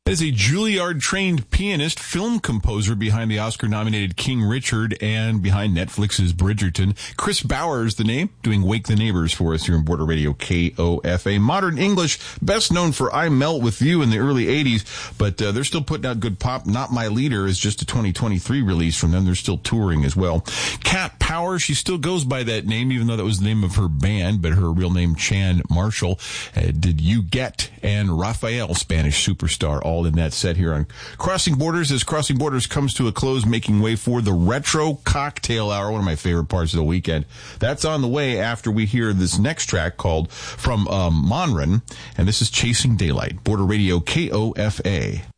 As a Juilliard-trained pianist, film composer behind the Oscar-nominated King Richard and behind Netflix's Bridgerton, Chris Bauer is the name, doing Wake the Neighbors for us here on Border Radio KOFA. Modern English, best known for I Melt With You in the early 80s, but they're still putting out good pop. Not My Leader is just a 2023 release from them. They're still touring as well. Cat Power, she still goes by that name, even though that was the name of her band, but her real name, Chan Marshall. Did You Get and Rafael, Spanish superstar, all in that set here on Crossing Borders. As Crossing Borders comes to a close, making way for the Retro Cocktail Hour, one of my favorite parts of the weekend. That's on the way after we hear this next track called From Monran, and this is Chasing Daylight. Border Radio KOFA.